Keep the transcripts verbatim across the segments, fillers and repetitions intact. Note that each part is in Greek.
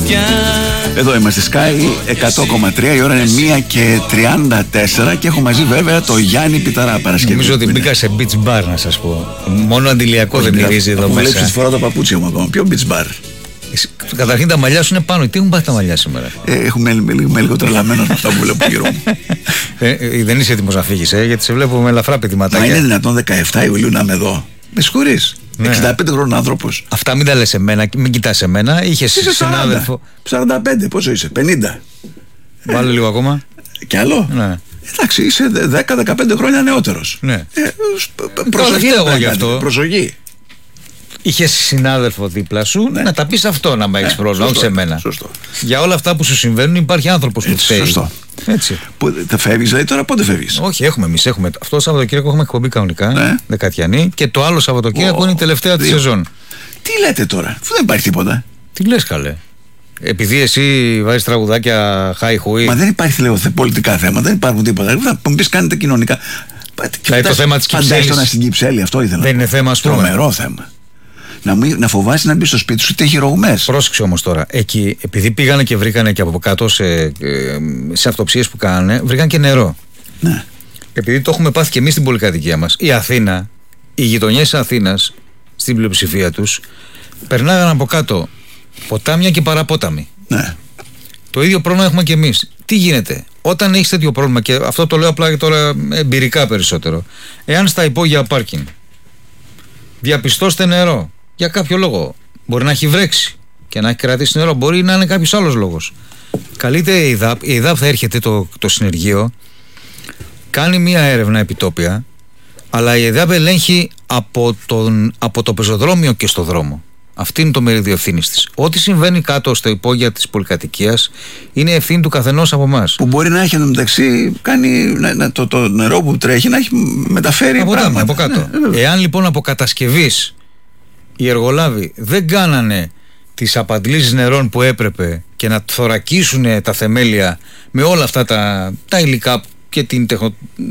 Εδώ είμαστε Sky εκατό κόμμα τρία, η ώρα είναι μία και τριάντα τέσσερα και έχω μαζί βέβαια το Γιάννη Πιταρά Παρασκευή. Νομίζω ότι μπήκα σε beach bar, να σας πω. Μόνο αντιλιακό δεν μυρίζει εδώ μέσα. Βλέπεις τη φορά το παπούτσι μου ακόμα. Ποιο beach bar? Καταρχήν τα μαλλιά σου είναι πάνω. Τι έχουν πάθει τα μαλλιά σήμερα? Ε, έχουμε με λίγο τρελαμένο από αυτά που βλέπω γύρω μου. ε, ε, δεν είσαι έτοιμος να φύγεις, ε, γιατί σε βλέπω με ελαφρά πετυματάκια. Μα είναι δυνατόν δεκαεφτά Ιουλίου να είμαι εδώ? Με συγχωρείς. Ναι. εξήντα πέντε χρόνων άνθρωπος. Αυτά μην τα λες εμένα, μην κοιτάς εμένα. Είχες συνάδελφο. σαράντα πέντε, πόσο είσαι? πενήντα. Βάλε λίγο ακόμα. Κι άλλο? Ναι. Εντάξει, είσαι δέκα δεκαπέντε χρόνια νεότερος. Ναι. Ε, προσοχή εγώ γι' αυτό. Προσοχή. Είχες συνάδελφο δίπλα σου, ναι, να τα πεις αυτό, να με έχεις ναι, πρόβλημα, όχι σε μένα. Σωστό. Για όλα αυτά που σου συμβαίνουν υπάρχει άνθρωπος που φταίει. Σωστό. Έτσι. Που, θα φεύγεις δηλαδή τώρα, πότε φεύγεις? Όχι, έχουμε εμείς. Έχουμε. Αυτό το Σαββατοκύριακο έχουμε εκπομπή κανονικά, ναι, δεκατιανή, και το άλλο Σαββατοκύριακο oh, είναι η τελευταία της σεζόν. Τι λέτε τώρα, αφού δεν υπάρχει τίποτα? Τι λες καλέ? Επειδή εσύ βάζεις τραγουδάκια χάι χουί. Μα δεν υπάρχει, λέω, πολιτικά θέματα, δεν υπάρχουν τίποτα. Θα μου πεις κάνετε κοινωνικά. Δηλαδή το θέμα της Κυψέλης. Φαντάζομαι στην Κυψέλη, αυτό ήθελα. Δεν είναι θέμα, ας πούμε. Τρομερό θέμα. Να, μην, να φοβάσαι να μπει στο σπίτι σου είτε έχει ρογμές. Πρόσεξε όμως τώρα. Εκεί, επειδή πήγανε και βρήκανε και από κάτω σε, σε αυτοψίες που κάνανε, βρήκαν και νερό. Ναι. Επειδή το έχουμε πάθει και εμείς στην πολυκατοικία μας, η Αθήνα, οι γειτονιές της Αθήνας, στην πλειοψηφία τους, περνάγαν από κάτω ποτάμια και παραπόταμοι. Ναι. Το ίδιο πρόβλημα έχουμε και εμείς. Τι γίνεται? Όταν έχεις τέτοιο πρόβλημα, και αυτό το λέω απλά και τώρα εμπειρικά περισσότερο, εάν στα υπόγεια πάρκινγκ διαπιστώσετε νερό για κάποιο λόγο, μπορεί να έχει βρέξει και να έχει κρατήσει νερό, μπορεί να είναι κάποιος άλλος λόγος, καλείται η ΕΔΑΠ, η ΕΔΑΠ θα έρχεται το, το συνεργείο, κάνει μία έρευνα επιτόπια, αλλά η ΕΔΑΠ ελέγχει από, τον, από το πεζοδρόμιο και στο δρόμο. Αυτή είναι το μερίδιο ευθύνης της. Ό,τι συμβαίνει κάτω στα υπόγεια της πολυκατοικίας είναι ευθύνη του καθενός από εμάς. Που μπορεί να έχει εντωμεταξύ κάνει να, να, το, το νερό που τρέχει να έχει μεταφέρει από πράγματα. Από κάτω. Ναι, εάν λοιπόν από κατασκευής οι εργολάβοι δεν κάνανε τις απαντλήσεις νερών που έπρεπε και να θωρακίσουν τα θεμέλια με όλα αυτά τα, τα υλικά και την τεχνο,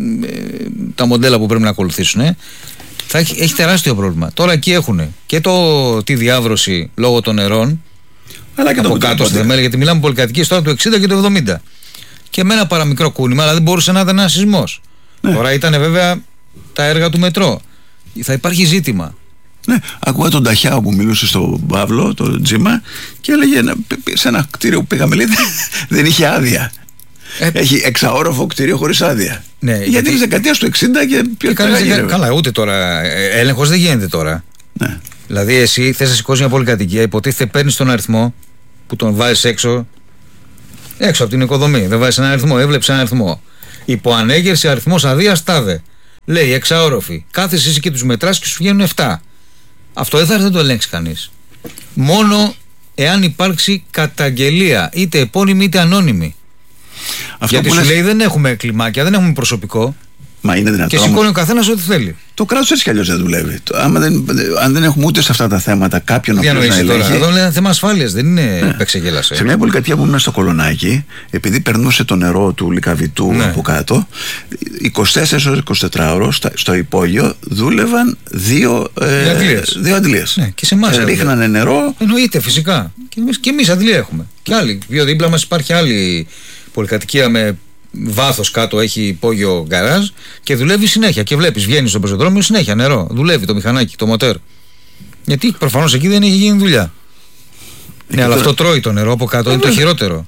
τα μοντέλα που πρέπει να ακολουθήσουν, ε, θα έχει, έχει τεράστιο πρόβλημα. Τώρα εκεί έχουν και το, τη διάβρωση λόγω των νερών, αλλά και από κάτω στη θεμέλια, γιατί μιλάμε πολυκατοικίες τώρα του εξήντα και του εβδομήντα. Και με ένα παραμικρό κούνημα, αλλά δεν μπορούσε να ήταν ένα σεισμός. Ναι. Τώρα ήταν βέβαια τα έργα του μετρό. Θα υπάρχει ζήτημα. Ναι, ακούγα τον Ταχιάο που μιλούσε στον Παύλο, τον Τζίμα, και έλεγε σε ένα κτίριο που πήγαμε, λέει, δεν είχε άδεια. Ε, Έχει εξαόροφο κτίριο χωρίς άδεια. Ναι, γιατί, γιατί είναι δεκαετία του εξήντα και πιο καλά. Καλά, ούτε τώρα. Έλεγχος δεν γίνεται τώρα. Ναι. Δηλαδή, εσύ θες να σηκώσεις μια πολυκατοικία, υποτίθεται παίρνεις τον αριθμό που τον βάζεις έξω, έξω από την οικοδομή. Δεν βάζεις ένα αριθμό, έβλεψες ένα αριθμό. Υποανέγερση αριθμός αδείας τάδε. Λέει εξαόροφη. Κάθεσαι εσύ και τους μετράς και σου βγαίνουν επτά. Αυτό δεν θα έρθει να το ελέγξει κανείς. Μόνο εάν υπάρξει καταγγελία, είτε επώνυμη είτε ανώνυμη. Αυτό γιατί σου λες... λέει δεν έχουμε κλιμάκια, δεν έχουμε προσωπικό. Μα είναι δυνατόν. Και σηκώνει όμως ο καθένας ό,τι θέλει. Το κράτος έτσι κι αλλιώς δεν δουλεύει. Άμα δεν, αν δεν έχουμε ούτε σε αυτά τα θέματα κάποιον να ελέγχει. Τώρα, εδώ είναι θέμα ασφάλειας, δεν είναι ναι. Επεξεγέλασε. Σε μια πολυκατοικία που ήμουν στο Κολονάκι, επειδή περνούσε το νερό του Λυκαβητού ναι. από κάτω, είκοσι τέσσερις ώρες είκοσι τέσσερις ώρες στο υπόγειο δούλευαν δύο, ε, αντλίες. δύο αντλίες. Ναι, και σε εμάς. Ε, ρίχνανε νερό. Εννοείται φυσικά. Και εμείς, και εμείς αντλία έχουμε. Και άλλοι. Δύο δίπλα μας υπάρχει άλλη πολυκατοικία με βάθος κάτω, έχει υπόγειο γκαράζ και δουλεύει συνέχεια. Και βλέπεις, βγαίνει στο πεζοδρόμιο συνέχεια νερό. Δουλεύει το μηχανάκι, το μοτέρ. Γιατί προφανώς εκεί δεν έχει γίνει δουλειά. Ναι, αλλά τώρα... αυτό τρώει το νερό από κάτω, ε, είναι βέβαια. Το χειρότερο.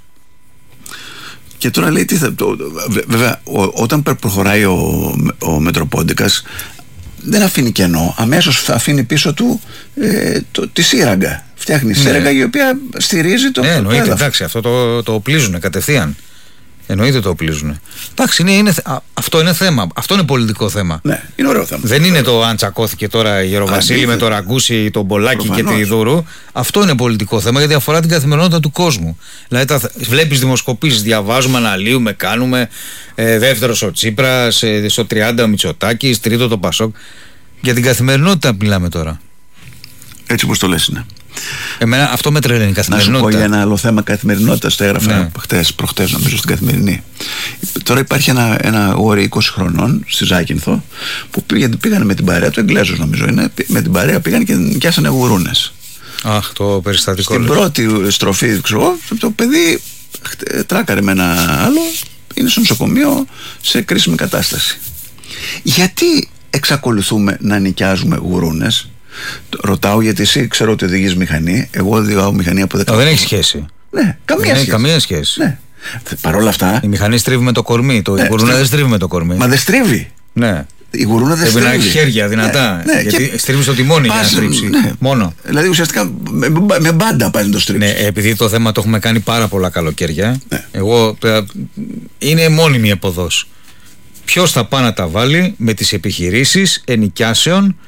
Και τώρα λέει τι θα. Το, βέβαια, ο, όταν προχωράει ο, ο Μετροπόντικας, δεν αφήνει κενό. Αμέσως αφήνει πίσω του ε, το, τη σύραγγα. Φτιάχνει ναι. σύραγγα η οποία στηρίζει το. Ναι, εννοείται, εντάξει, αυτό το, το οπλίζουν κατευθείαν. Εννοείται το οπλίζουν. Εντάξει, είναι, είναι, αυτό είναι θέμα. Αυτό είναι πολιτικό θέμα. Ναι, είναι ωραίο θέμα. Δεν είναι το αν τσακώθηκε τώρα η Γεροβασίλη με το Ραγκούσι, τον Μπολάκη και τη Δούρου. Αυτό είναι πολιτικό θέμα γιατί αφορά την καθημερινότητα του κόσμου. Δηλαδή, βλέπεις δημοσκοπήσεις, διαβάζουμε, αναλύουμε, κάνουμε. Ε, δεύτερος ο Τσίπρας, ε, στο τριάντα ο Μητσοτάκης, τρίτο το Πασόκ. Για την καθημερινότητα μιλάμε τώρα. Έτσι όπως το λες είναι. Εμένα αυτό με τρελαίνει η καθημερινότητα. Να σου πω για ένα άλλο θέμα καθημερινότητας. Το έγραφα ναι. χτες, προχτές νομίζω στην Καθημερινή. Τώρα υπάρχει ένα, ένα γόρι είκοσι χρονών στη Ζάκυνθο που πήγαν, πήγαν με την παρέα του, Εγγλέζος νομίζω είναι, με την παρέα πήγαν και νοικιάσανε γουρούνες. Αχ, το περιστατικό. Στην λέει. Πρώτη στροφή, ξέρω, το παιδί τράκαρε με ένα άλλο, είναι στο νοσοκομείο σε κρίσιμη κατάσταση. Γιατί εξακολουθούμε να νοικιάζουμε γουρούνες? Ρωτάω γιατί εσύ ξέρω ότι οδηγείς μηχανή. Εγώ οδηγάω μηχανή από δέκα χρόνια. Δεν έχει σχέση. Ναι, καμία δεν σχέση. Καμία σχέση. Ναι. Παρ' όλα αυτά. Η μηχανή στρίβει με το κορμί. Το, ναι, η γουρούνα δεν στρίβει με το κορμί. Μα δεν στρίβει. Ναι. Η γουρούνα δεν στρίβει. Πρέπει να έχει χέρια δυνατά. Ναι, ναι, γιατί και... στρίβει στο τιμόνι για να στρίψει. Ναι. Μόνο. Δηλαδή ουσιαστικά με, με μπάντα πάει να το στρίψει. Ναι, επειδή το θέμα το έχουμε κάνει πάρα πολλά καλοκαίρια. Ναι. Εγώ. Είναι μόνιμη εποδός. Ποιος θα πάει να τα βάλει με τις επιχειρήσεις ενοικιάσεων?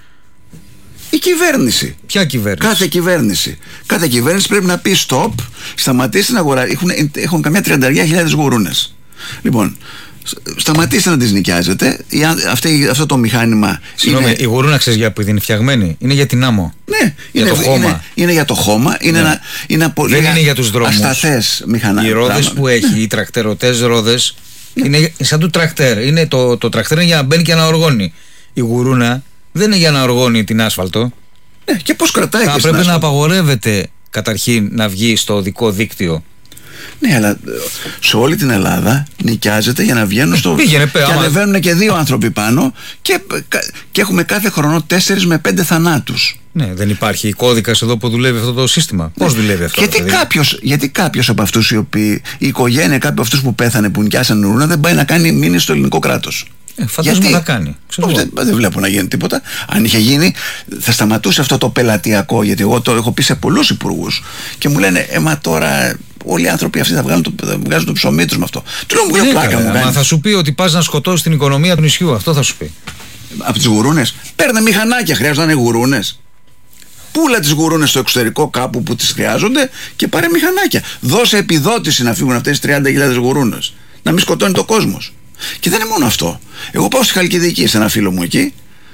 Η κυβέρνηση. Ποια κυβέρνηση? Κάθε κυβέρνηση. Κάθε κυβέρνηση πρέπει να πει stop, σταματήστε να αγοράζετε. Έχουν, έχουν καμιά τριάντα χιλιάδες γουρούνες. Λοιπόν, σταματήστε να τις νοικιάζετε. Αυτή, αυτό το μηχάνημα. Συγγνώμη, είναι... η γουρούνα ξέρεις για που είναι φτιαγμένη? Είναι για την άμμο. Ναι, για είναι, το χώμα. Είναι, είναι για το χώμα. Είναι, ναι. ένα, είναι πολύ δεν είναι για τους δρόμους. Ασταθές μηχανάκια. Οι ρόδες που έχει, οι τρακτερωτές ρόδες, ναι. είναι σαν του τρακτέρ. Είναι το, το τρακτέρ είναι για να μπαίνει και να οργώνει. Η γουρούνα δεν είναι για να οργώνει την άσφαλτο. Ναι, και πώς κρατάει? Θα και πρέπει να απαγορεύεται καταρχήν να βγει στο οδικό δίκτυο. Ναι, αλλά σε όλη την Ελλάδα νοικιάζεται για να βγαίνουν στο. Πήγαινε, και άμα... ανεβαίνουν και δύο άνθρωποι πάνω και, και έχουμε κάθε χρόνο τέσσερις με πέντε θανάτους. Ναι, δεν υπάρχει κώδικας εδώ που δουλεύει αυτό το σύστημα. Ναι. Πώς δουλεύει αυτό? Γιατί κάποιος, γιατί κάποιος από αυτούς οι οποίοι, η οικογένεια, κάποιοι από αυτούς που πέθανε, που νοικιάσαν ουρούνα, δεν πάει να κάνει μήνυση στο ελληνικό κράτος? Ε, φαντάζομαι θα κάνει. Πώς, δεν, δεν βλέπω να γίνει τίποτα. Αν είχε γίνει, θα σταματούσε αυτό το πελατειακό. Γιατί εγώ το έχω πει σε πολλούς υπουργούς και μου λένε, ε, μα τώρα όλοι οι άνθρωποι αυτοί θα βγάζουν το, θα βγάζουν το ψωμί τους με αυτό. Του λέω, μου λέει, πλάκα μου κάνει. Μα θα σου πει ότι πας να σκοτώσεις την οικονομία του νησιού. Αυτό θα σου πει. Από τις γουρούνες. Παίρνε μηχανάκια, χρειάζονται να είναι γουρούνες. Πούλα τις γουρούνες στο εξωτερικό κάπου που τις χρειάζονται και πάρε μηχανάκια. Δώσε επιδότηση να φύγουν αυτές τις τριάντα χιλιάδες γουρούνες. Να μην σκοτώνει το κόσμος. Και δεν είναι μόνο αυτό. Εγώ πάω στη Χαλκιδική σε ένα φίλο μου εκεί.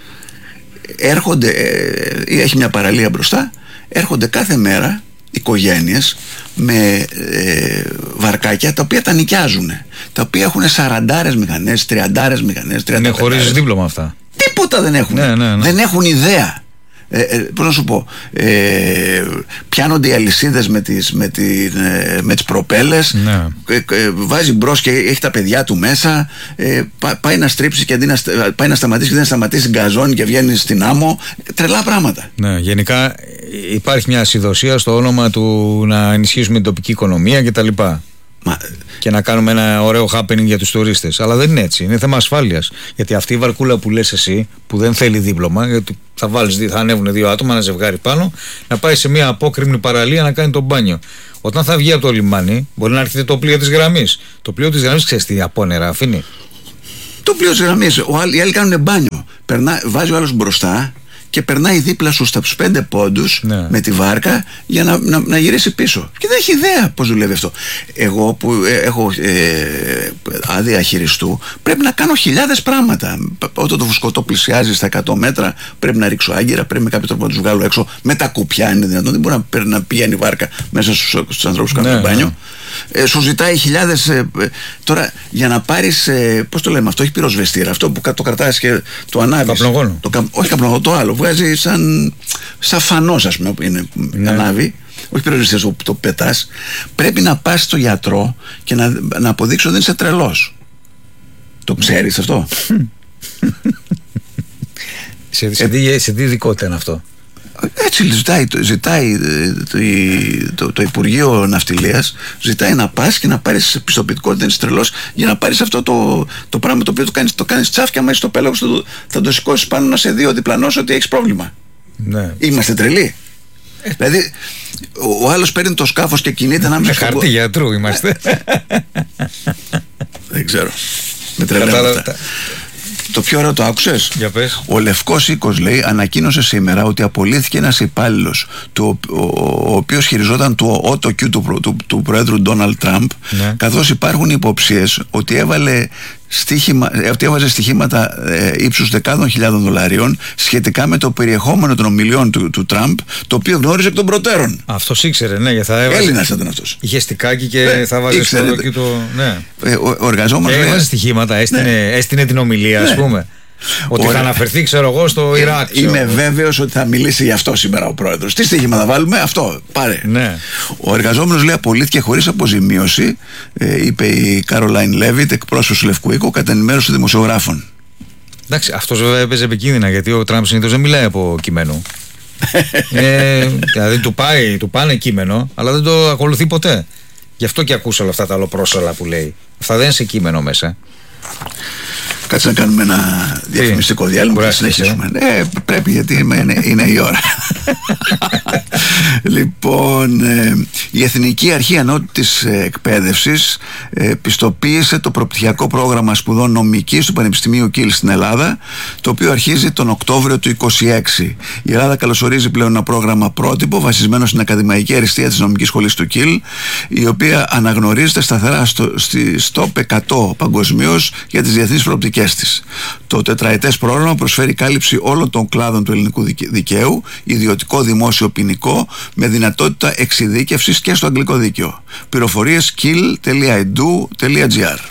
Έρχονται, ε, έχει μια παραλία μπροστά. Έρχονται κάθε μέρα οικογένειες με ε, βαρκάκια τα οποία τα νοικιάζουν. Τα οποία έχουν σαραντάρες μηχανές, τριαντάρες μηχανές. Είναι χωρίς δίπλωμα αυτά. Τίποτα δεν έχουν. Ναι, ναι, ναι. Δεν έχουν ιδέα. Ε, ε, πώς να σου πω, ε, πιάνονται οι αλυσίδες με τις, με την, ε, με τις προπέλες, ναι. ε, ε, βάζει μπρος και έχει τα παιδιά του μέσα, ε, πά, πάει να στρίψει και αντί να, πάει να σταματήσει και δεν σταματήσει, γκαζώνει και βγαίνει στην άμμο. Τρελά πράγματα. Ναι, γενικά υπάρχει μια ασυδοσία στο όνομα του να ενισχύσουμε την τοπική οικονομία κτλ. Μα... και να κάνουμε ένα ωραίο happening για τους τουρίστες. Αλλά δεν είναι έτσι. Είναι θέμα ασφάλειας. Γιατί αυτή η βαρκούλα που λες εσύ, που δεν θέλει δίπλωμα, γιατί θα, βάλεις, θα ανέβουν δύο άτομα, ένα ζευγάρι πάνω, να πάει σε μια απόκρημνη παραλία να κάνει το μπάνιο. Όταν θα βγει από το λιμάνι, μπορεί να έρχεται το πλοίο της γραμμής. Το πλοίο της γραμμής, ξέρεις τι απόνερα αφήνει? Το πλοίο της γραμμής. Οι άλλοι κάνουν μπάνιο. Περνά, βάζει ο άλλος μπροστά και περνάει δίπλα σου στα πέντε πόντους, ναι, με τη βάρκα για να, να, να γυρίσει πίσω. Και δεν έχει ιδέα πώς δουλεύει αυτό. Εγώ που ε, έχω ε, άδεια χειριστού, πρέπει να κάνω χιλιάδες πράγματα. Όταν το φουσκωτό πλησιάζει στα εκατό μέτρα, πρέπει να ρίξω άγκυρα, πρέπει με κάποιο τρόπο να τους βγάλω έξω με τα κουπιά. Είναι δυνατόν, δεν μπορεί να, να πηγαίνει η βάρκα μέσα στους, στους ανθρώπους που κάνουν, ναι, μπάνιο. Ναι. Ε, σου ζητάει χιλιάδες. Ε, ε, τώρα για να πάρεις. Ε, πώς το λέμε, αυτό έχει πυροσβεστήρα. Αυτό που το κρατάς και το ανάβεις. Καπνογόνο. Το, όχι καπνογόνο, το άλλο. Βγάζει σαν, σαν φανός, ας πούμε, που είναι, ναι, ανάβει. Όχι πυροσβεστήρα, το, το πετάς. Πρέπει να πας στο γιατρό και να, να αποδείξω ότι δεν είσαι τρελός. Το ξέρεις αυτό? σε, σε, τι, σε τι ειδικότητα είναι αυτό? Έτσι ζητάει, ζητάει το, το, το Υπουργείο Ναυτιλίας, ζητάει να πας και να πάρεις πιστοποιητικό ότι δεν είσαι τρελός, για να πάρεις αυτό το, το πράγμα το οποίο το κάνεις, το κάνεις τσάφ και άμα είσαι στο πέλαγος θα, θα το σηκώσεις πάνω να σε δει ο διπλανός ότι έχεις πρόβλημα. Ναι. Είμαστε τρελοί. Ε. Δηλαδή ο, ο άλλος παίρνει το σκάφος και κινείται ανάμεσα στο... Με χαρτί γιατρού είμαστε. Δεν ξέρω. Με τρελαίνω. Το πιο ωραίο το άκουσες? Για πες. Ο Λευκός Οίκος, λέει, ανακοίνωσε σήμερα ότι απολύθηκε ένας υπάλληλος του, ο, ο οποίος χειριζόταν το ότοκιου του, του, του, του Προέδρου Ντόναλντ Τραμπ, ναι, καθώς υπάρχουν υποψίες ότι έβαλε στοίχημα, ότι έβαζε στοιχήματα ε, ύψους δεκάδων χιλιάδων δολαρίων σχετικά με το περιεχόμενο των ομιλιών του, του Τραμπ, το οποίο γνώριζε εκ των προτέρων. Αυτός ήξερε, ναι, γιατί θα έβαζε. Έλληνας ήταν αυτός. Είχε στικάκι και ναι, θα βάζε στο το. Ναι. Ε, ο, ο εργαζόμενος. Έβαζε στοιχήματα, έστεινε, ναι, έστεινε την ομιλία, ναι, ας πούμε. Ότι Ωραία. θα αναφερθεί, ξέρω εγώ, στο Ιράκ. Ξέρω. Είμαι βέβαιος ότι θα μιλήσει γι' αυτό σήμερα ο πρόεδρος. Τι στοίχημα θα βάλουμε, αυτό. Πάρε. Ναι. Ο εργαζόμενος, λέει, απολύθηκε χωρίς αποζημίωση, ε, είπε η Καρολάιν Λέβιτ, εκπρόσωπος του Λευκού Οίκου, κατά ενημέρωση των δημοσιογράφων. Εντάξει, αυτός βέβαια έπαιζε επικίνδυνα, γιατί ο Τραμπ συνήθως δεν μιλάει από κείμενο. ε, δηλαδή του, πάει, του πάνε κείμενο, αλλά δεν το ακολουθεί ποτέ. Γι' αυτό και ακούσα όλα αυτά τα αλλοπρόσωλα που λέει. Αυτά δεν είναι σε κείμενο μέσα. Κάτσε να κάνουμε ένα διαφημιστικό διάλειμμα και να συνεχίσουμε. Ε, πρέπει, γιατί είναι, είναι η ώρα. Λοιπόν, ε, η Εθνική Αρχή Ανώτατης Εκπαίδευσης ε, πιστοποίησε το προπτυχιακό πρόγραμμα σπουδών νομικής του Πανεπιστημίου Κιλ στην Ελλάδα, το οποίο αρχίζει τον Οκτώβριο του είκοσι έξι. Η Ελλάδα καλωσορίζει πλέον ένα πρόγραμμα πρότυπο βασισμένο στην ακαδημαϊκή αριστεία της νομικής σχολής του Κιλ, η οποία αναγνωρίζεται σταθερά στο, στη, στο εκατό παγκοσμίως για τις διεθνείς προοπτικές της. Το τετραετές πρόγραμμα προσφέρει κάλυψη όλων των κλάδων του ελληνικού δικαίου, ιδιωτικό, δημόσιο, ποινικό, με δυνατότητα εξειδίκευσης και στο αγγλικό δίκαιο. Πληροφορίες κιλ τελεία ι ντι ου τελεία τζι άρ.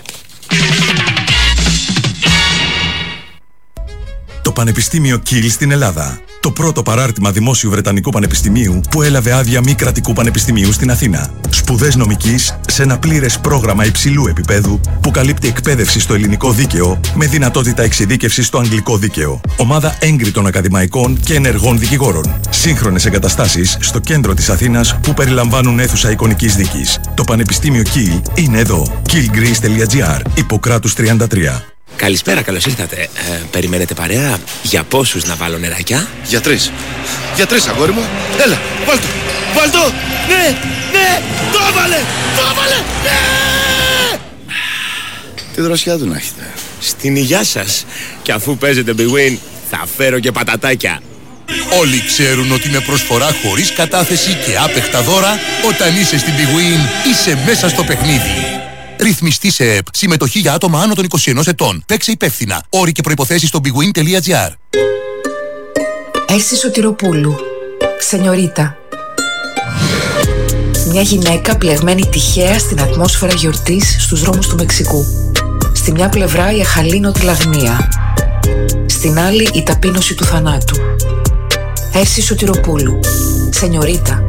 Το Πανεπιστήμιο Κιλ στην Ελλάδα. Το πρώτο παράρτημα δημόσιου Βρετανικού Πανεπιστημίου που έλαβε άδεια μη κρατικού πανεπιστημίου στην Αθήνα. Σπουδές νομικής σε ένα πλήρες πρόγραμμα υψηλού επίπεδου που καλύπτει εκπαίδευση στο ελληνικό δίκαιο με δυνατότητα εξειδίκευσης στο αγγλικό δίκαιο. Ομάδα έγκριτων ακαδημαϊκών και ενεργών δικηγόρων. Σύγχρονες εγκαταστάσεις στο κέντρο της Αθήνας που περιλαμβάνουν αίθουσα εικονικής δίκης. Το Πανεπιστήμιο Κιλ είναι εδώ. κιλ γκρις τελεία τζι άρ, Ιπποκράτους τριάντα τρία. Καλησπέρα, καλώς ήρθατε. Ε, περιμένετε παρέα? Για πόσους να βάλω νεράκια? Για τρεις. Για τρεις, αγόρι μου. Έλα, βάλ' το. Βάλ' το. Ναι, ναι, το έβαλε, το έβαλε, ναι. Τι δροσιά του να έχετε. Στην υγειά σας. Και αφού παίζετε Big Win, θα φέρω και πατατάκια. Όλοι ξέρουν ότι με προσφορά χωρίς κατάθεση και άπεχτα δώρα, όταν είσαι στην Big Win, είσαι μέσα στο παιχνίδι. Ρυθμιστή σε ΕΠ. Συμμετοχή για άτομα άνω των είκοσι ενός ετών. Παίξε υπεύθυνα. Όροι και προϋποθέσεις στο bigwin τελεία τζι άρ. Έρση Σωτηροπούλου. Ξενιωρίτα. Μια γυναίκα πλεγμένη τυχαία στην ατμόσφαιρα γιορτής στους δρόμους του Μεξικού. Στη μια πλευρά η αχαλήνωτη λαγνία. Στην άλλη η ταπείνωση του θανάτου. Έρση Σωτηροπούλου. Ξενιωρίτα.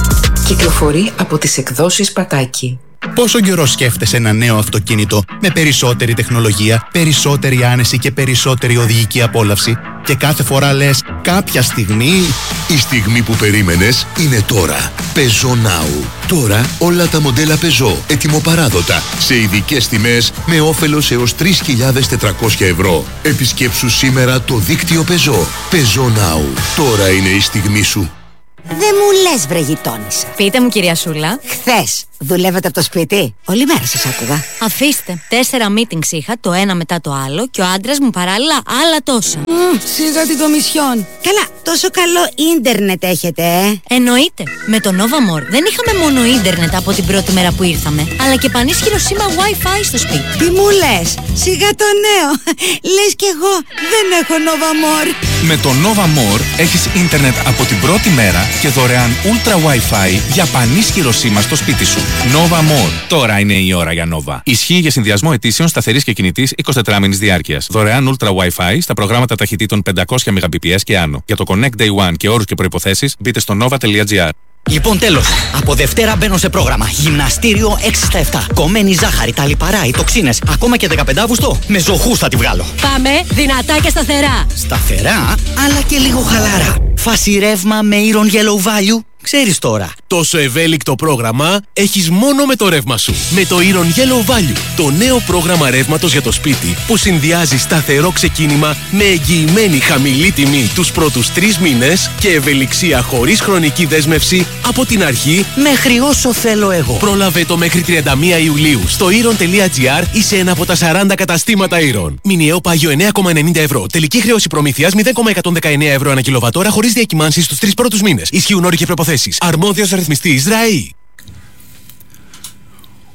Κυκλοφορεί από τις εκδόσεις Πατάκη. Πόσο καιρό σκέφτεσαι ένα νέο αυτοκίνητο με περισσότερη τεχνολογία, περισσότερη άνεση και περισσότερη οδηγική απόλαυση και κάθε φορά λες κάποια στιγμή... Η στιγμή που περίμενες είναι τώρα. Peugeot Now. Τώρα όλα τα μοντέλα Peugeot ετοιμοπαράδοτα σε ειδικές τιμές με όφελος έως τρεις χιλιάδες τετρακόσια ευρώ. Επισκέψου σήμερα το δίκτυο Peugeot. Peugeot Now. Τώρα είναι η στιγμή σου. Δεν μου λες, βρε γειτόνισσα. Πείτε μου, κυρία Σούλα. Χθες δουλεύετε από το σπίτι? Όλη μέρα σας άκουγα. Αφήστε. Τέσσερα meetings είχα, το ένα μετά το άλλο, και ο άντρας μου παράλληλα άλλα τόσα. Mm, σίγα την κομισιόν. Καλά, τόσο καλό ίντερνετ έχετε, ε. Εννοείται. Με το Nova More δεν είχαμε μόνο ίντερνετ από την πρώτη μέρα που ήρθαμε, αλλά και πανίσχυρο σήμα Wi-Fi στο σπίτι. Τι μου λες, σιγά το νέο. Λες κι εγώ δεν έχω Nova More. Με το Nova More έχεις ίντερνετ από την πρώτη μέρα και δωρεάν Ultra Wi-Fi για πανίσχυρο σήμα στο σπίτι σου. Nova More. Τώρα είναι η ώρα για Nova. Ισχύει για συνδυασμό αιτήσεων σταθερής και κινητής εικοσιτετράωρης διάρκειας. Δωρεάν Ultra Wi-Fi στα προγράμματα ταχυτήτων πεντακόσια μεγαμπιπιες και άνω. Για το Connect Day One και όρους και προϋποθέσεις μπείτε στο nova τελεία τζι άρ. Λοιπόν, τέλος. Από Δευτέρα μπαίνω σε πρόγραμμα. Γυμναστήριο έξι στα επτά. Κομμένη ζάχαρη, τα λιπαρά, οι τοξίνες. Ακόμα και δεκαπέντε Αυγούστου με ζωχούς θα τη βγάλω. Πάμε δυνατά και σταθερά. Σταθερά, αλλά και λίγο χαλαρά. Φάση ρεύμα με Iron Yellow Value. Ξέρεις τώρα. Τόσο ευέλικτο πρόγραμμα έχεις μόνο με το ρεύμα σου. Με το Iron Yellow Value, το νέο πρόγραμμα ρεύματος για το σπίτι που συνδυάζει σταθερό ξεκίνημα με εγγυημένη χαμηλή τιμή τους πρώτους τρεις μήνες και ευελιξία χωρίς χρονική δέσμευση από την αρχή μέχρι όσο θέλω εγώ. Πρόλαβε το μέχρι τριάντα μία Ιουλίου στο iron τελεία τζι άρ ή σε ένα από τα σαράντα καταστήματα Iron. Μηνιαίο πάγιο εννέα κόμμα ενενήντα ευρώ. Τελική χρέωση προμήθειας μηδέν κόμμα εκατόν δεκαεννέα ευρώ ανά κιλοβατόρα χωρίς διακυμάνσεις στους τρεις πρώτους μήνες. Ισχύουν όροι και προϋποθέσεις. Αρμόδιος ρυθμιστής ΡΑΗ.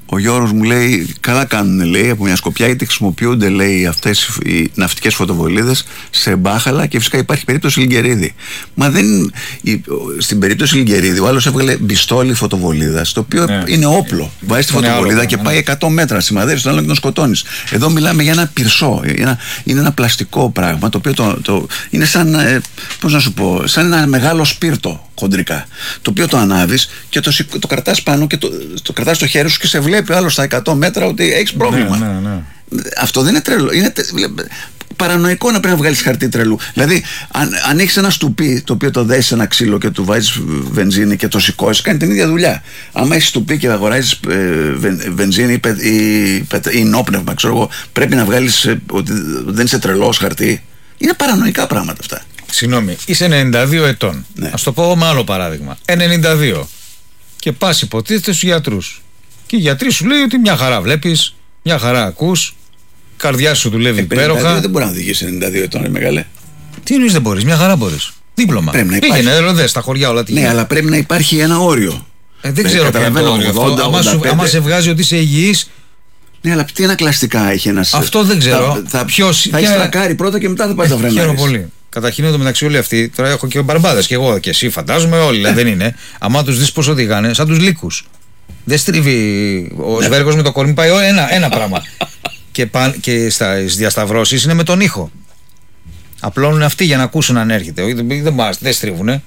Ο Γιώργος μου λέει, καλά κάνουν, λέει, από μια σκοπιά, γιατί χρησιμοποιούνται, λέει, αυτές οι ναυτικές φωτοβολίδες σε μπάχαλα και φυσικά υπάρχει περίπτωση Λιγκερίδη. Μα δεν. Η, στην περίπτωση Λιγκερίδη, ο άλλος έβγαλε μπιστόλι φωτοβολίδας, το οποίο ναι. είναι όπλο. Βάζει τη φωτοβολίδα άλλο, και ναι. πάει εκατό μέτρα, σημαδεύει τον άλλο και τον σκοτώνεις. Εδώ μιλάμε για ένα πυρσό. Ένα, είναι ένα πλαστικό πράγμα, το οποίο το, το, είναι σαν. Ε, πώς να σου πω, σαν ένα μεγάλο σπίρτο χοντρικά. Το οποίο το ανάβεις και το, το κρατάς πάνω και το, το κρατάς στο χέρι σου και σε βλέπει άλλο στα εκατό μέτρα ότι έχεις πρόβλημα. Ναι, ναι, ναι. Αυτό δεν είναι τρελό. Είναι τε, παρανοϊκό να πρέπει να βγάλεις χαρτί τρελού. Δηλαδή, αν, αν έχεις ένα στουπί το οποίο το δέσεις σε ένα ξύλο και του βάζεις βενζίνη και το σηκώσεις, κάνει την ίδια δουλειά. Άμα έχεις στουπί και αγοράζεις ε, βενζίνη ή, πε, ή, ή νόπνευμα, ξέρω εγώ, πρέπει να βγάλεις ε, ότι δεν είσαι τρελός χαρτί. Είναι παρανοϊκά πράγματα αυτά. Συγγνώμη, είσαι ενενήντα δύο ετών. Ναι. Ας το πω με άλλο παράδειγμα. ενενήντα δύο. Και πας υποτίθεται στους γιατρούς. Και οι γιατροί σου λέει ότι μια χαρά βλέπεις, μια χαρά ακούς, καρδιά σου δουλεύει υπέροχα. Δεν μπορεί να οδηγήσει ενενήντα δύο ετών, μεγάλε. Τι εννοείς δεν μπορείς, μια χαρά μπορείς. Δίπλωμα. Πρέπει να υπάρχει. Πήγαινε, ροδές στα χωριά όλα τι Ναι, γίνεται. αλλά πρέπει να υπάρχει ένα όριο. Ε, δεν ξέρω ποιο είναι το όριο. Άμα σε βγάζει ότι είσαι υγιής. Ναι, αλλά τι ανακλαστικά έχει ένας. Αυτό δεν ξέρω. Θα, θα, Ποιος, θα έχει τρακάρει πρώτα και μετά θα πάει το βρεμμένες. Χαίρομαι πολύ. Καταρχήν εδώ μεταξύ όλοι αυτοί, τώρα έχω και μπαρμπάδες και εγώ και εσύ, φαντάζομαι όλοι, δηλαδή δεν είναι. Αμά τους δεις πώς οδηγάνε, σαν τους λύκους. Δεν στρίβει ο σβέργος με το κορμί, πάει ένα, ένα πράγμα. και παν, και στις διασταυρώσεις είναι με τον ήχο. Απλώνουν αυτοί για να ακούσουν αν έρχεται. Δεν, δεν, δεν στρίβουνε.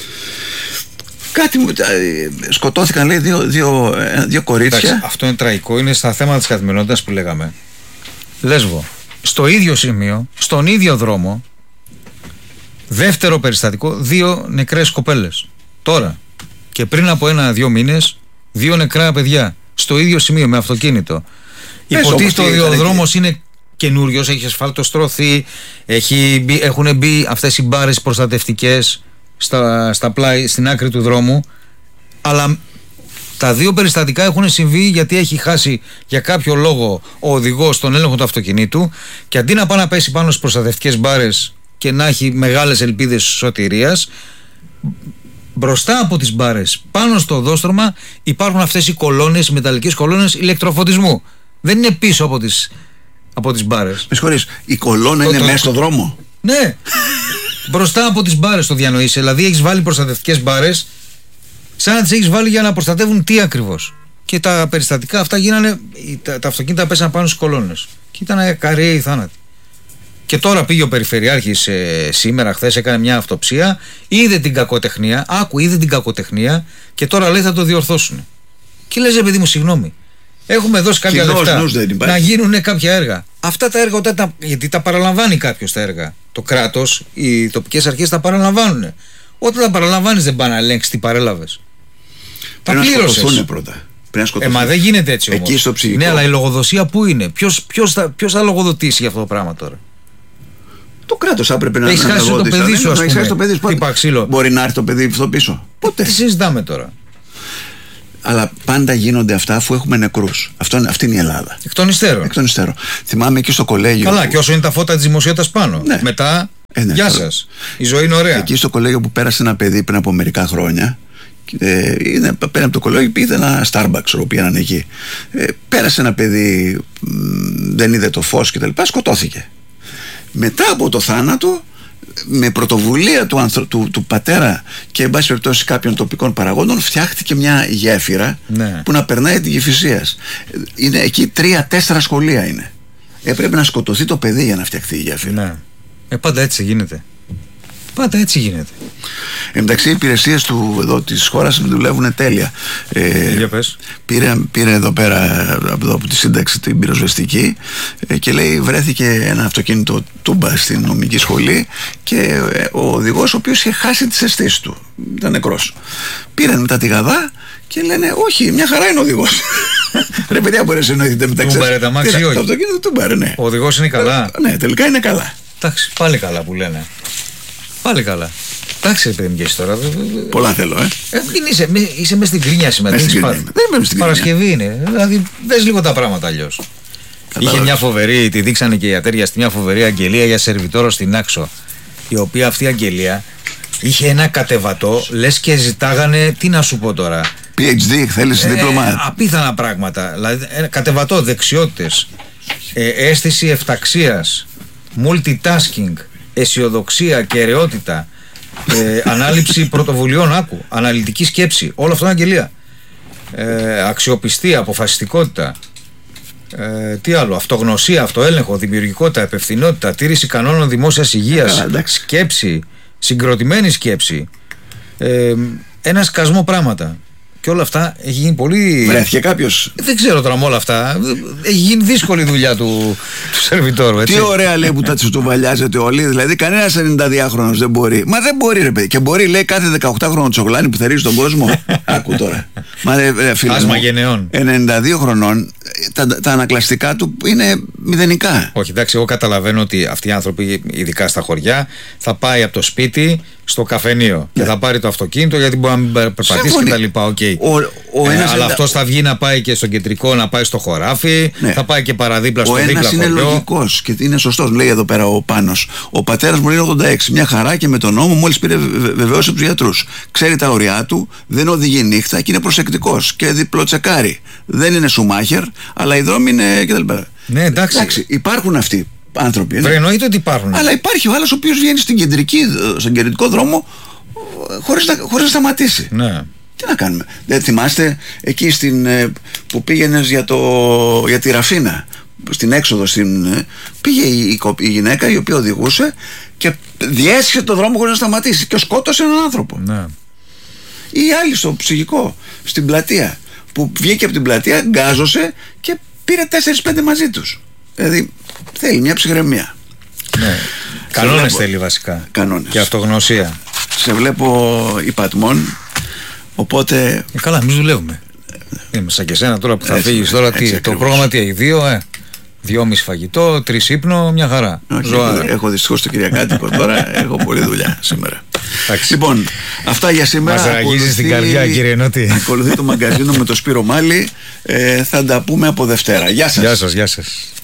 Κάτι μου. Σκοτώθηκαν, λέει, δύο, δύο, δύο κορίτσια. Εντάξει, αυτό είναι τραγικό. Είναι στα θέματα της καθημερινότητας που λέγαμε. Λέσβο. Στο ίδιο σημείο, στον ίδιο δρόμο. Δεύτερο περιστατικό, δύο νεκρές κοπέλες. Τώρα. Και πριν από ένα-δύο μήνες, δύο νεκρά παιδιά. Στο ίδιο σημείο με αυτοκίνητο. Υποτίθεται ότι ο δρόμος είναι καινούριος, έχει ασφαλτοστρωθεί, έχει, έχουν μπει αυτές οι μπάρες προστατευτικές στα, στα πλάι, στην άκρη του δρόμου. Αλλά τα δύο περιστατικά έχουν συμβεί γιατί έχει χάσει για κάποιο λόγο ο οδηγός τον έλεγχο του αυτοκινήτου και αντί να πάει να πέσει πάνω στις προστατευτικές μπάρες και να έχει μεγάλες ελπίδες σωτηρίας, μπροστά από τις μπάρες, πάνω στο οδόστρωμα υπάρχουν αυτές οι κολόνες, οι μεταλλικές κολόνες ηλεκτροφωτισμού. Δεν είναι πίσω από τις, από τις μπάρες. Με συγχωρείς, η κολόνα το, είναι το, μέσα στο δρόμο. Ναι, μπροστά από τις μπάρες το διανοείσαι. Δηλαδή έχεις βάλει προστατευτικές μπάρες, σαν να τις έχεις βάλει για να προστατεύουν τι ακριβώς. Και τα περιστατικά αυτά γίνανε, τα, τα αυτοκίνητα πέσαν πάνω στις κολόνες. Και ήταν καραίοι θάνατοι. Και τώρα πήγε ο Περιφερειάρχης ε, σήμερα, χθες, έκανε μια αυτοψία, είδε την κακοτεχνία, άκου, είδε την κακοτεχνία και τώρα λέει θα το διορθώσουν. Και λες, παιδί μου, συγγνώμη, έχουμε δώσει κάποια Κοινώς, λεφτά να γίνουν κάποια έργα. Αυτά τα έργα, όταν τα, γιατί τα παραλαμβάνει κάποιος τα έργα. Το κράτος, οι τοπικές αρχές τα παραλαμβάνουν. Όταν τα παραλαμβάνεις δεν πάνε να ελέγξεις τι παρέλαβες. Τα πλήρωσες. Πρώτα. Ε, μα δεν γίνεται έτσι όμως. Εκεί στο ψυχικό. Ναι, αλλά η λογοδοσία πού είναι, ποιος, ποιος, θα, ποιος θα λογοδοτήσει για αυτό το πράγμα τώρα. Το κράτος έπρεπε να έχεις χάσει το παιδί σου, ας πούμε. Το παιδί σου. Χτύπα ξύλο. Μπορεί να έρθει το παιδί αυτό πίσω. Ποτέ. Τι συζητάμε τώρα. Αλλά πάντα γίνονται αυτά αφού έχουμε νεκρούς. Αυτό, αυτή είναι η Ελλάδα. Εκ των υστέρων. Εκ των υστέρων. Θυμάμαι εκεί στο κολέγιο. Καλά, που... και όσο είναι τα φώτα της δημοσιότητας πάνω. Ναι. Μετά, ε, ναι, γεια σας. Η ζωή είναι ωραία. Εκεί στο κολέγιο που πέρασε ένα παιδί πριν από μερικά χρόνια. Ε, είναι, πέρα από το κολέγιο πήγε ένα Starbucks που πήγαιναν εκεί. Ε, πέρασε ένα παιδί, μ, δεν είδε το φως κτλ. Σκοτώθηκε. Μετά από το θάνατο, με πρωτοβουλία του, ανθρω... του, του πατέρα και εν πάση περιπτώσει κάποιων τοπικών παραγόντων, φτιάχτηκε μια γέφυρα, ναι, που να περνάει την Κηφισίας. Είναι εκεί τρία-τέσσερα σχολεία είναι. Έπρεπε να σκοτωθεί το παιδί για να φτιαχτεί η γέφυρα. Ναι. Ε, πάντα έτσι γίνεται. Πάντα έτσι γίνεται. Εντάξει, οι υπηρεσίες του εδώ της χώρας δουλεύουν τέλεια. Ε, Για πες. Πήρε, πήρε εδώ πέρα από, εδώ, από τη σύνταξη την πυροσβεστική ε, και λέει βρέθηκε ένα αυτοκίνητο τούμπα στην νομική σχολή και ε, ο οδηγός ο οποίος είχε χάσει τις αισθήσεις του, ήταν νεκρός. Πήραν μετά τη γαδά και λένε όχι, μια χαρά είναι ο οδηγός. Ρε παιδιά, μπορείς να εννοηθείτε μεταξύ σας. Τούμπαρε τα μάξι ή όχι. Το αυτοκίνητο τούμπαρε, ναι. Ο οδηγός είναι καλά. Ναι, τελικά είναι καλά. Εντάξει, πάλι καλά που λένε. Πάλι καλά. Εντάξει, ρε παιδί μου, και εσύ τώρα. Πολλά θέλω, ε. ε είσαι είσαι μέσα στην κρίνια σήμερα. Δεν είμαι στην Παρασκευή είναι. Δηλαδή, δες λίγο τα πράγματα αλλιώς. Είχε μια φοβερή, τη δείξανε και οι ατέριαστοι, μια φοβερή αγγελία για σερβιτόρο στην Άξο. Η οποία αυτή η αγγελία είχε ένα κατεβατό, λες και ζητάγανε, τι να σου πω τώρα. πι έιτς ντι, θέλεις ε, δίπλωμα. Απίθανα πράγματα. Δηλαδή, ε, κατεβατώ δεξιότητες, ε, αίσθηση εφταξίας, multitasking, αισιοδοξία, κεραιότητα, ε, ανάληψη πρωτοβουλειών, άκου, αναλυτική σκέψη. Όλο αυτό είναι αγγελία. Ε, αξιοπιστία, αποφασιστικότητα. Ε, τι άλλο, αυτογνωσία, αυτοέλεγχο, δημιουργικότητα, υπευθυνότητα, τήρηση κανόνων δημόσιας υγείας, σκέψη, συγκροτημένη σκέψη, ε, ένα σκασμό πράγματα. Και όλα αυτά έχει γίνει πολύ. Βρέθηκε κάποιος. Δεν ξέρω τώρα με όλα αυτά. Έχει γίνει δύσκολη δουλειά του, του σερβιτόρου. Έτσι. Τι ωραία λέει που τα τσιτοβαλιάζετε όλοι. Δηλαδή, κανένας ενενηνταδυάχρονος δεν μπορεί. Μα δεν μπορεί, ρε παιδί. Και μπορεί, λέει, κάθε δεκαοκτάχρονο τσογλάνι που θερίζει τον κόσμο. Άκου τώρα. Μα ρε, ρε φίλε. Άσμα γενεών. ενενήντα δύο χρονών, τα, τα ανακλαστικά του είναι μηδενικά. Όχι, εντάξει, εγώ καταλαβαίνω ότι αυτοί οι άνθρωποι, ειδικά στα χωριά, θα πάει από το σπίτι στο καφενείο. Ναι. Και θα πάρει το αυτοκίνητο γιατί μπορεί να μην περπατήσει και τα λοιπά. Okay. Ο, ο ε, ένας αλλά εντα... αυτός θα βγει να πάει και στο κεντρικό, να πάει στο χωράφι, ναι. Θα πάει και παραδίπλα στο δίπλα χωριό. Ο ένας είναι λογικός και είναι σωστός. Λέει εδώ πέρα ο Πάνος. Ο πατέρας μου είναι ογδόντα έξι. Μια χαρά και με τον νόμο μόλις πήρε βεβαίωση από τους γιατρούς. Ξέρει τα ωριά του, δεν οδηγεί νύχτα και είναι προσεκτικός και διπλοτσεκάρει. Δεν είναι Σουμάχερ, αλλά οι δρόμοι είναι κτλ. Ναι, εντάξει. εντάξει. Υπάρχουν αυτοί άνθρωποι. Βρε, εννοείται ότι υπάρχουν. Αλλά υπάρχει ο άλλος ο οποίος βγαίνει στην κεντρική, στον κεντρικό δρόμο χωρίς να, χωρίς να σταματήσει. Ναι. Τι να κάνουμε. Δεν θυμάστε εκεί στην, που πήγαινες για, το, για τη Ραφίνα, στην έξοδο στην, πήγε η, η γυναίκα η οποία οδηγούσε και διέσχισε το δρόμο χωρίς να σταματήσει και σκότωσε έναν άνθρωπο. Ναι. Ή άλλη στο ψυχικό, στην πλατεία, που βγήκε από την πλατεία, γκάζωσε και πήρε τέσσερις πέντε μαζί τους. Δηλαδή θέλει μια ψυχραιμία. Ναι. Κανόνες θέλει βασικά. Κανόνες. Και αυτογνωσία. Σε βλέπω υπατμών. Οπότε. Ε, καλά, εμείς δουλεύουμε. Είμαι σαν και εσένα τώρα που θα έτσι, φύγεις τώρα. έτσι, Τι, έτσι, το πρόγραμμα τι έχει, δύο, ε. Δυόμιση φαγητό, τρεις ύπνο, μια χαρά. Όχι, έχω, έχω δυστυχώς το Κυριακάτικο τώρα. Έχω πολλή δουλειά σήμερα. Λοιπόν, αυτά για σήμερα. Μας ραγίζεις την καρδιά, κύριε Νότι. Ακολουθεί το μαγκαζίνο με το Σπύρο Μάλι. Ε, θα τα πούμε από Δευτέρα. Γεια σας. Γεια σας, γεια σας.